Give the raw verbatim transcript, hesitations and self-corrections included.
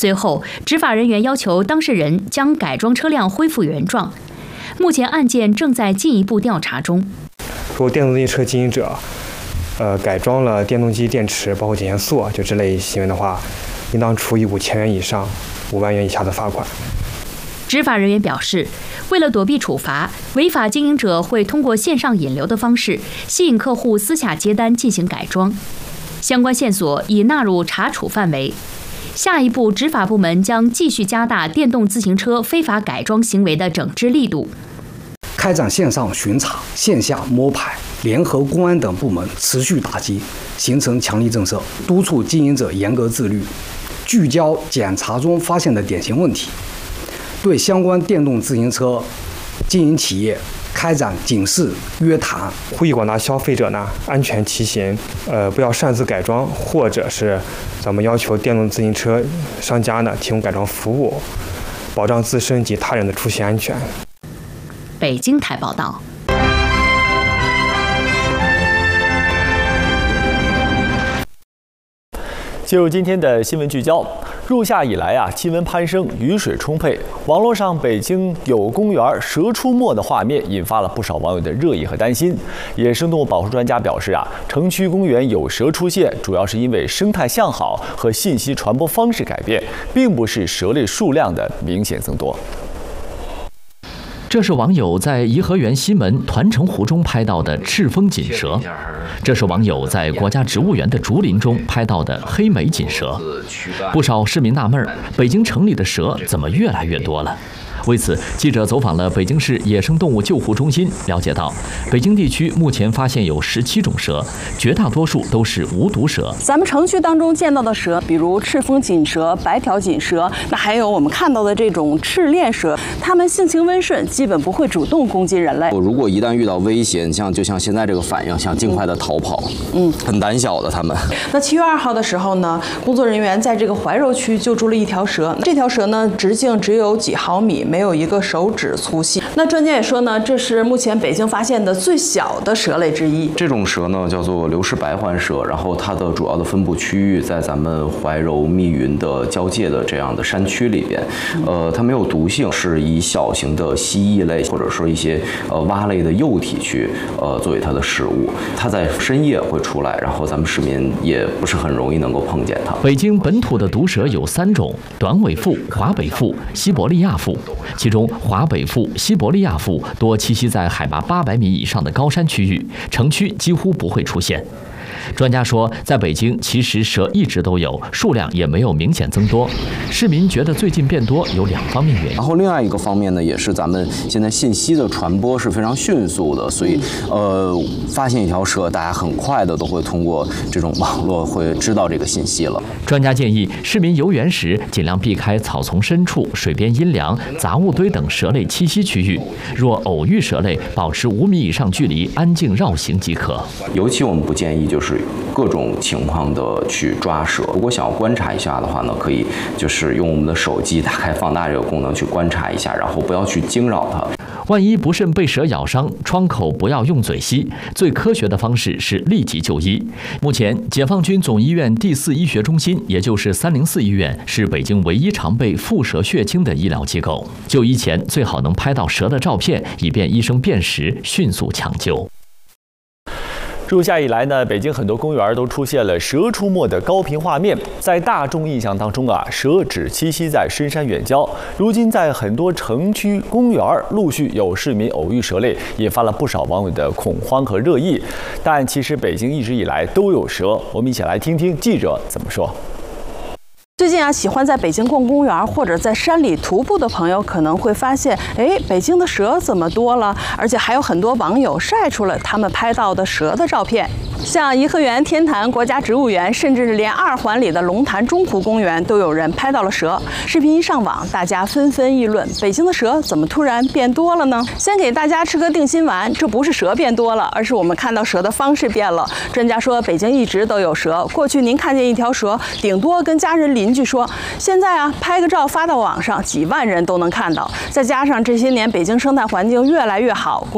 随后，执法人员要求当事人将改装车辆恢复原状。目前案件正在进一步调查中。 如果电动自行车经营者，呃，改装了电动机电池，包括检验塑，就这类行为的话，应当处以五千元以上五万元以下的罚款。 执法人员表示，为了躲避处罚，违法经营者会通过线上引流的方式吸引客户私下接单进行改装。相关线索已纳入查处范围。下一步，执法部门将继续加大电动自行车非法改装行为的整治力度。 开展线上巡查、线下摸排，联合公安等部门持续打击，形成强力政策，督促经营者严格自律，聚焦检查中发现的典型问题。对相关电动自行车经营企业开展警示约谈， 呼吁广大消费者呢安全骑行，呃，不要擅自改装，或者是咱们要求电动自行车商家呢提供改装服务，保障自身及他人的出行安全。 北京台报道。 进入今天的新闻聚焦。入夏以来啊，气温攀升，雨水充沛。网络上北京有公园蛇出没的画面，引发了不少网友的热议和担心。野生动物保护专家表示啊，城区公园有蛇出现，主要是因为生态向好和信息传播方式改变，并不是蛇类数量的明显增多。 这是网友在颐和园西门团城湖中拍到的赤峰锦蛇，这是网友在国家植物园的竹林中拍到的黑眉锦蛇。不少市民纳闷，北京城里的蛇怎么越来越多了？为此，记者走访了北京市野生动物救护中心，了解到，北京地区目前发现有十七种蛇，绝大多数都是无毒蛇。 咱们城区当中见到的蛇，比如赤峰锦蛇、白条锦蛇，那还有我们看到的这种赤链蛇，它们性情温顺，基本不会主动攻击人类。 如果一旦遇到威胁，像就像现在这个反应，想尽快的逃跑，嗯，很胆小的他们。 那七月二号的时候呢，工作人员在这个怀柔区救助了一条蛇，这条蛇呢直径只有几毫米。没有一个手指粗细。那专家也说呢，这是目前北京发现的最小的蛇类之一。 这种蛇呢叫做流氏白环蛇，然后它的主要的分布区域在咱们怀柔密云的交界的这样的山区里边。呃，它没有毒性，是以小型的蜥蜴类或者说一些呃蛙类的幼体去呃作为它的食物。它在深夜会出来，然后咱们市民也不是很容易能够碰见它。 北京本土的毒蛇有三种：短尾腹、华北腹、西伯利亚腹。其中，华北腹、西伯利亚腹多栖息在海拔八百米以上的高山区域，城区几乎不会出现。专家说，在北京其实蛇一直都有，数量也没有明显增多。市民觉得最近变多有两方面原因。 然后另外一个方面呢，也是咱们现在信息的传播是非常迅速的，所以呃，发现一条蛇，大家很快的都会通过这种网络会知道这个信息了。 专家建议市民游园时尽量避开草丛深处、水边阴凉、杂物堆等蛇类栖息区域。若偶遇蛇类，保持五米以上距离，安静绕行即可。 尤其我们不建议就是各种情况的去抓蛇。如果想要观察一下的话呢，可以就是用我们的手机打开放大这个功能去观察一下，然后不要去惊扰它。 万一不慎被蛇咬伤，窗口不要用嘴吸，最科学的方式是立即就医。目前，解放军总医院第四医学中心，也就是三零四医院，是北京唯一常备腹蛇血清的医疗机构。就医前最好能拍到蛇的照片，以便医生辨识，迅速抢救。 入夏以来呢，北京很多公园都出现了蛇出没的高频画面。在大众印象当中啊，蛇只栖息在深山远郊。如今在很多城区公园陆续有市民偶遇蛇类，引发了不少网友的恐慌和热议。但其实北京一直以来都有蛇，我们一起来听听记者怎么说。 最近啊，喜欢在北京逛公园或者在山里徒步的朋友可能会发现，哎，北京的蛇怎么多了？而且还有很多网友晒出了他们拍到的蛇的照片。像颐和园、天坛国家植物园，甚至是连二环里的龙潭中湖公园都有人拍到了蛇。视频一上网，大家纷纷议论：北京的蛇怎么突然变多了呢？先给大家吃个定心丸，这不是蛇变多了，而是我们看到蛇的方式变了。专家说，北京一直都有蛇，过去您看见一条蛇，顶多跟家人邻居说，现在啊，拍个照发到网上，几万人都能看到。再加上这些年北京生态环境越来越好。